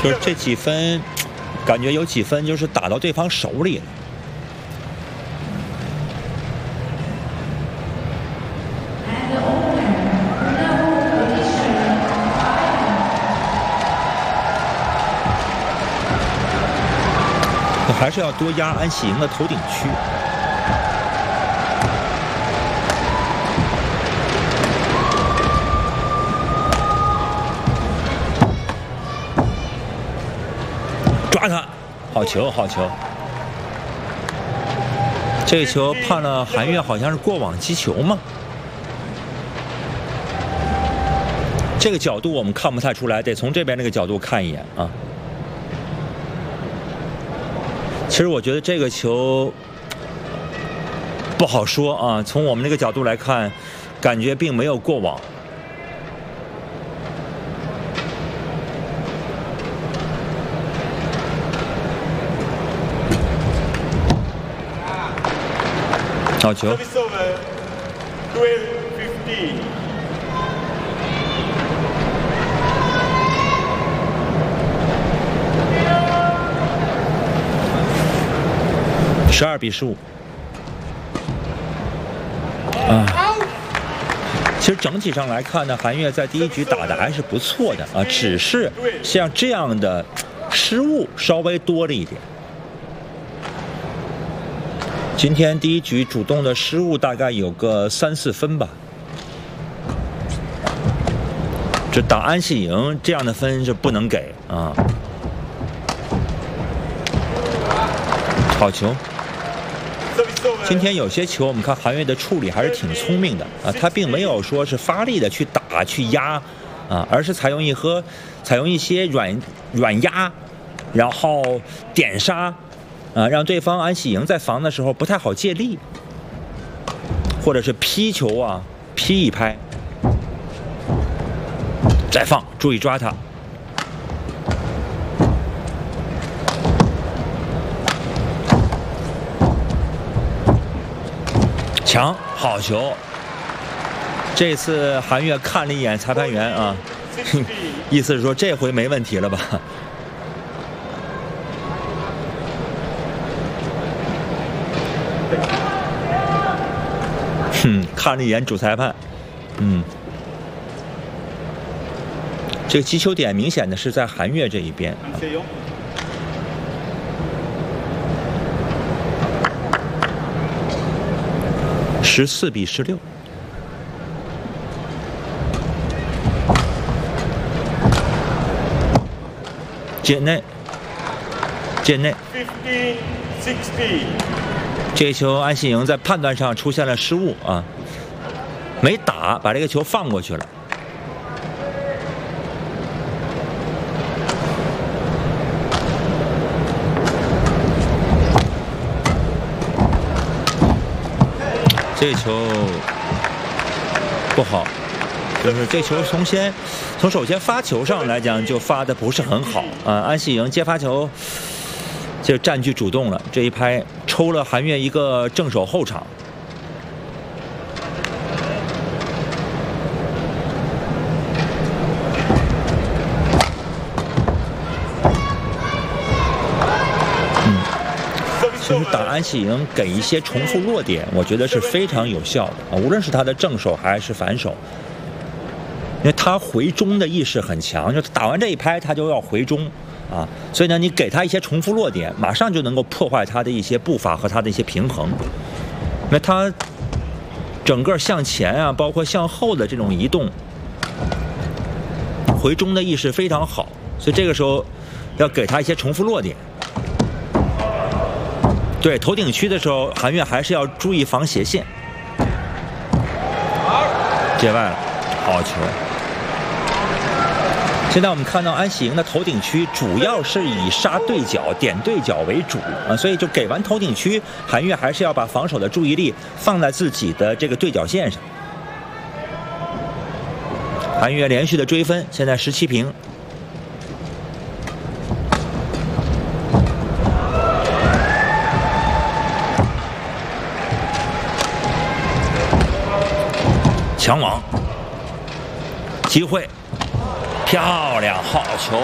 就是这几分，感觉有几分就是打到对方手里了。还是要多压安喜莹的头顶区。抓他，好球，好球！这个球判了韩悦好像是过网击球嘛？这个角度我们看不太出来，得从这边那个角度看一眼啊。其实我觉得这个球不好说啊，从我们那个角度来看，感觉并没有过网。好球，12-15。其实整体上来看呢，韩悦在第一局打的还是不错的啊，只是像这样的失误稍微多了一点。今天第一局主动的失误大概有个3-4分吧。这打安喜莹这样的分是不能给啊。好球！今天有些球我们看韩悦的处理还是挺聪明的啊，他并没有说是发力的去打去压啊，而是采用一些软压，然后点杀啊，让对方安喜莹在防的时候不太好借力，或者是劈球啊，劈一拍，再放，注意抓他。强，好球！这次韩悦看了一眼裁判员啊，意思是说这回没问题了吧？看了一眼主裁判，这个击球点明显的是在韩悦这一边。14-16。界内。这球安喜莹在判断上出现了失误啊，没打，把这个球放过去了。这球不好，就是这球从首先发球上来讲就发的不是很好啊。安喜莹接发球就占据主动了，这一拍抽了韩悦一个正手后场。其实打安喜莹给一些重复落点，我觉得是非常有效的啊，无论是他的正手还是反手，因为他回中的意识很强，就打完这一拍他就要回中啊，所以呢，你给他一些重复落点，马上就能够破坏他的一些步伐和他的一些平衡。那他整个向前啊，包括向后的这种移动，回中的意识非常好，所以这个时候要给他一些重复落点。对头顶区的时候，韩悦还是要注意防斜线。界外了，好球！现在我们看到安喜莹的头顶区主要是以杀对角、点对角为主啊，所以就给完头顶区，韩悦还是要把防守的注意力放在自己的这个对角线上。韩悦连续的追分，现在17平。强网，机会，漂亮，好球！